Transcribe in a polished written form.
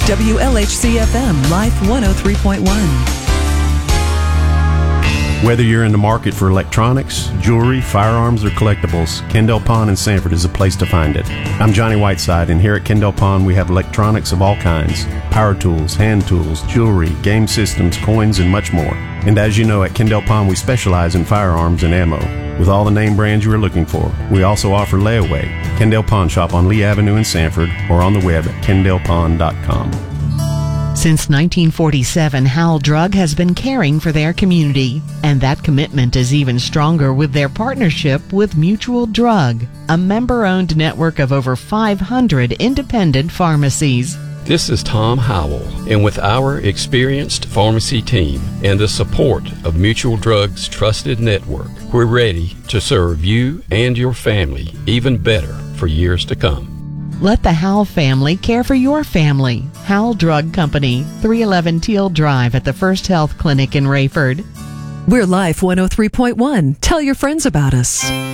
WLHC-FM Life 103.1. Whether you're in the market for electronics, jewelry, firearms, or collectibles, Kendall Pond in Sanford is a place to find it. I'm Johnny Whiteside, and here at Kendall Pond we have electronics of all kinds: power tools, hand tools, jewelry, game systems, coins, and much more. And as you know, at Kendall Pond we specialize in firearms and ammo, with all the name brands you are looking for. We also offer layaway. Kendall Pawn Shop on Lee Avenue in Sanford, or on the web at kendallpawn.com. Since 1947, Howell Drug has been caring for their community, and that commitment is even stronger with their partnership with Mutual Drug, a member-owned network of over 500 independent pharmacies. This is Tom Howell, and with our experienced pharmacy team and the support of Mutual Drug's trusted network, we're ready to serve you and your family even better for years to come. Let the Howell family care for your family. Howell Drug Company, 311 Teal Drive at the First Health Clinic in Rayford. We're Life 103.1. Tell your friends about us.